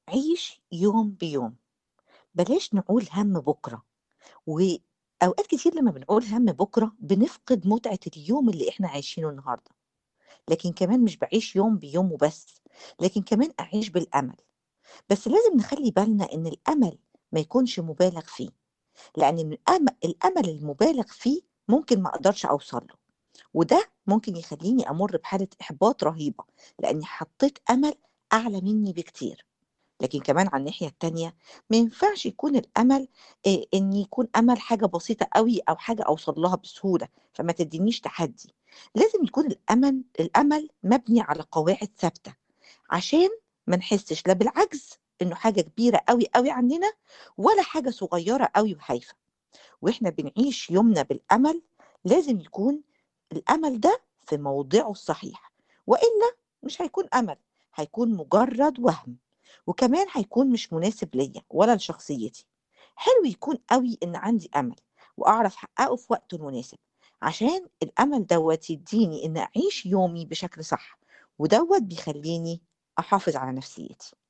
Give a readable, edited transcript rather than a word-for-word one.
عيش يوم بيوم، بلاش نقول هَم بُكرة، وأوقات كتير لمّا بنقول هَم بُكرة بنفقد متعة اليوم اللي إحنا عايشينه النهارده، لكن كمان مش باعيش يوم بيوم وبس، لكن كمان أعيش بالأمل، بس لازم نخلّي بالنا إن الأمل ما يكونش مُبالغ فيه، لأن الأمل المُبالغ فيه ممكن ما أقدرش أوصل له، وده ممكن يخلّيني أمُر بحالة إحباط رهيبة، لإني حطيت أمل أعلى منّي بكتير. لكن كمان على الناحية التانية ما ينفعش يكون الأمل إن يكون أمل حاجة بسيطة أوي أو حاجة أوصل لها بسهولة، فما تدّينيش تحدي، لازم يكون الأمل مبني على قواعد ثابتة، عشان ما نحسّش لا بالعجز إنه حاجة كبيرة أوي، أوي عننا، ولا حاجة صغيرة أوي وهايفة. وإحنا بنعيش يومنا بالأمل لازم يكون الأمل ده في موضعه الصحيح، وإلا مش هيكون أمل، هيكون مجرد وهم، وكمان هيكون مش مناسب ليا ولا لشخصيتي. حلو يكون قوي إن عندي أمل وأعرف أحققه في وقته المناسب، عشان الأمل دوت يديني إن أعيش يومي بشكل صح، ودوت بيخليني أحافظ على نفسيتي.